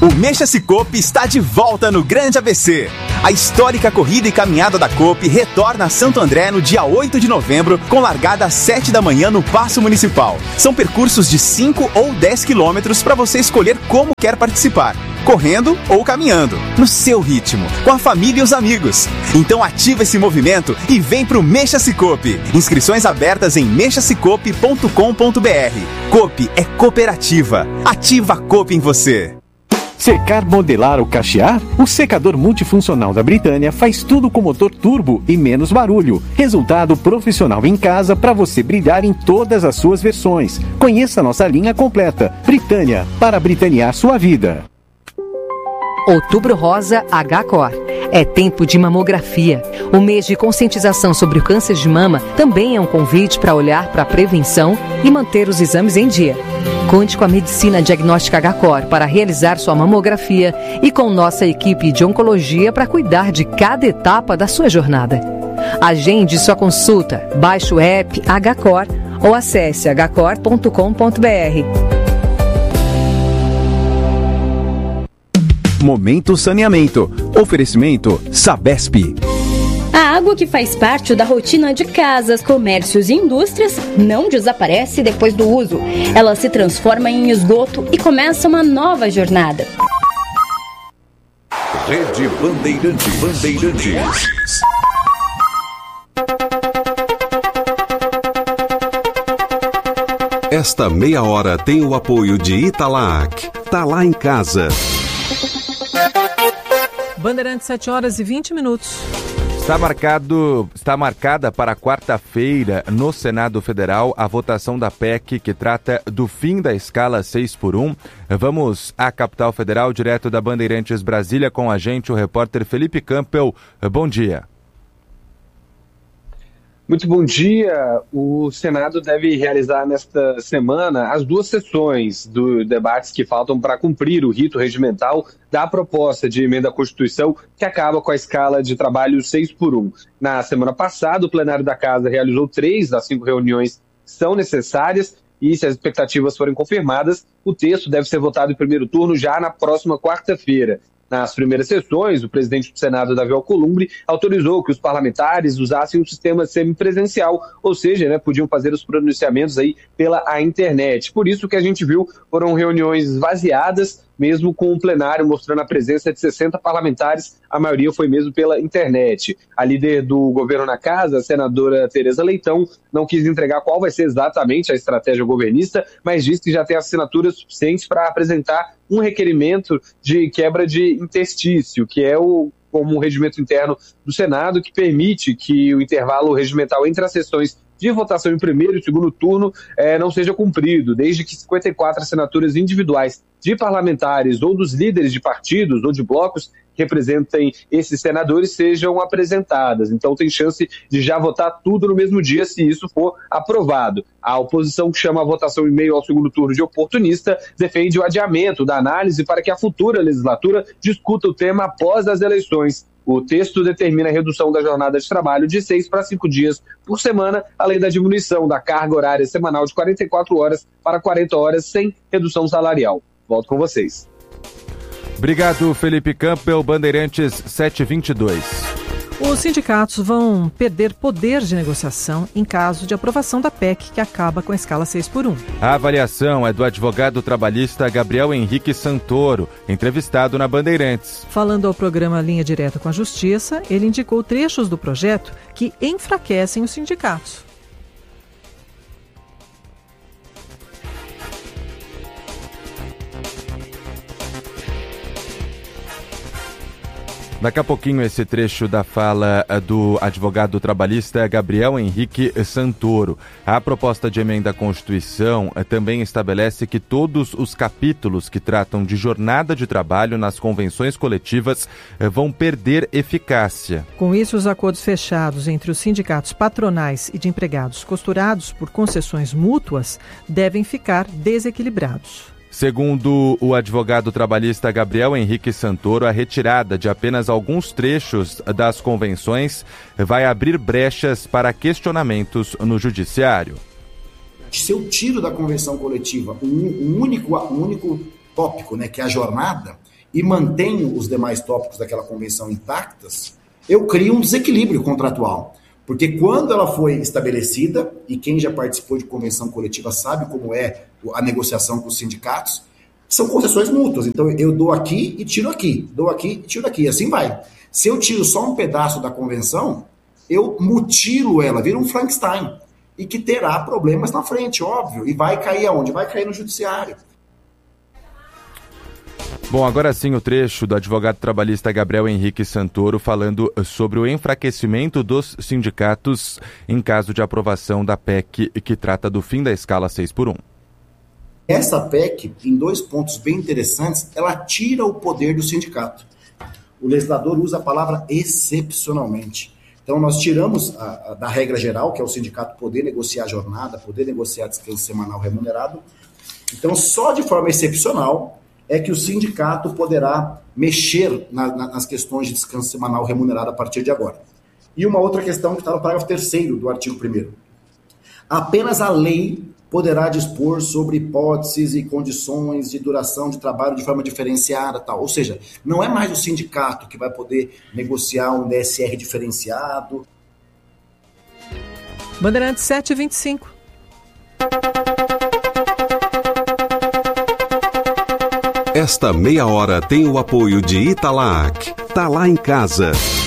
O Mexa-se Coop está de volta no Grande ABC. A histórica corrida e caminhada da Coop retorna a Santo André no dia 8 de novembro, com largada às 7 da manhã no Paço Municipal. São percursos de 5 ou 10 quilômetros para você escolher como quer participar. Correndo ou caminhando, no seu ritmo, com a família e os amigos. Então ativa esse movimento e vem pro Mexa-se Coop. Inscrições abertas em mexasecoop.com.br. Coop é cooperativa. Ativa a Coop em você. Secar, modelar ou cachear? O secador multifuncional da Britânia faz tudo com motor turbo e menos barulho. Resultado profissional em casa para você brilhar em todas as suas versões. Conheça a nossa linha completa. Britânia, para britanear sua vida. Outubro Rosa HCOR. É tempo de mamografia. O mês de conscientização sobre o câncer de mama também é um convite para olhar para a prevenção e manter os exames em dia. Conte com a Medicina Diagnóstica HCOR para realizar sua mamografia e com nossa equipe de oncologia para cuidar de cada etapa da sua jornada. Agende sua consulta, baixe o app HCOR ou acesse hcor.com.br. Momento Saneamento. Oferecimento Sabesp. A água que faz parte da rotina de casas, comércios e indústrias não desaparece depois do uso. Ela se transforma em esgoto e começa uma nova jornada. Rede Bandeirantes. Esta meia hora tem o apoio de Italac. Tá lá em casa. Bandeirantes, 7 horas e 20 minutos. Está marcada para quarta-feira no Senado Federal a votação da PEC que trata do fim da escala 6x1. Vamos à capital federal, direto da Bandeirantes Brasília, com a gente, o repórter Felipe Campbell. Bom dia. Muito bom dia. O Senado deve realizar nesta semana as 2 sessões dos debates que faltam para cumprir o rito regimental da proposta de emenda à Constituição que acaba com a escala de trabalho 6x1. Na semana passada, o plenário da Casa realizou 3 das 5 reuniões que são necessárias e, se as expectativas forem confirmadas, o texto deve ser votado em primeiro turno já na próxima quarta-feira. Nas primeiras sessões, o presidente do Senado, Davi Alcolumbre, autorizou que os parlamentares usassem um sistema semipresencial, ou seja, podiam fazer os pronunciamentos aí pela internet. Por isso que a gente viu foram reuniões esvaziadas, mesmo com o plenário mostrando a presença de 60 parlamentares, a maioria foi mesmo pela internet. A líder do governo na casa, a senadora Tereza Leitão, não quis entregar qual vai ser exatamente a estratégia governista, mas disse que já tem assinaturas suficientes para apresentar um requerimento de quebra de interstício, que é como um regimento interno do Senado, que permite que o intervalo regimental entre as sessões de votação em primeiro e segundo turno não seja cumprido, desde que 54 assinaturas individuais de parlamentares ou dos líderes de partidos ou de blocos que representem esses senadores sejam apresentadas. Então tem chance de já votar tudo no mesmo dia se isso for aprovado. A oposição, que chama a votação em meio ao segundo turno de oportunista, defende o adiamento da análise para que a futura legislatura discuta o tema após as eleições. O texto determina a redução da jornada de trabalho de 6 para 5 dias por semana, além da diminuição da carga horária semanal de 44 horas para 40 horas sem redução salarial. Volto com vocês. Obrigado, Felipe Campbell. Bandeirantes 722. Os sindicatos vão perder poder de negociação em caso de aprovação da PEC, que acaba com a escala 6x1. A avaliação é do advogado trabalhista Gabriel Henrique Santoro, entrevistado na Bandeirantes. Falando ao programa Linha Direta com a Justiça, ele indicou trechos do projeto que enfraquecem os sindicatos. Daqui a pouquinho esse trecho da fala do advogado trabalhista Gabriel Henrique Santoro. A proposta de emenda à Constituição também estabelece que todos os capítulos que tratam de jornada de trabalho nas convenções coletivas vão perder eficácia. Com isso, os acordos fechados entre os sindicatos patronais e de empregados costurados por concessões mútuas devem ficar desequilibrados. Segundo o advogado trabalhista Gabriel Henrique Santoro, a retirada de apenas alguns trechos das convenções vai abrir brechas para questionamentos no judiciário. Se eu tiro da convenção coletiva um único tópico, que é a jornada, e mantenho os demais tópicos daquela convenção intactas, eu crio um desequilíbrio contratual. Porque quando ela foi estabelecida, e quem já participou de convenção coletiva sabe como é a negociação com os sindicatos, são concessões mútuas. Então eu dou aqui e tiro aqui, dou aqui e tiro aqui, e assim vai. Se eu tiro só um pedaço da convenção, eu mutilo ela, vira um Frankenstein, e que terá problemas na frente, óbvio, e vai cair aonde? Vai cair no judiciário. Bom, agora sim o trecho do advogado trabalhista Gabriel Henrique Santoro falando sobre o enfraquecimento dos sindicatos em caso de aprovação da PEC que trata do fim da escala 6x1. Essa PEC, em 2 pontos bem interessantes, ela tira o poder do sindicato. O legislador usa a palavra excepcionalmente. Então nós tiramos da regra geral, que é o sindicato poder negociar a jornada, poder negociar descanso semanal remunerado. Então só de forma excepcional é que o sindicato poderá mexer nas questões de descanso semanal remunerado a partir de agora. E uma outra questão que está no parágrafo 3º do artigo 1º. Apenas a lei poderá dispor sobre hipóteses e condições de duração de trabalho de forma diferenciada, tal. Ou seja, não é mais o sindicato que vai poder negociar um DSR diferenciado. Bandeirantes 7h25. Esta meia hora tem o apoio de Italac. Tá lá em casa.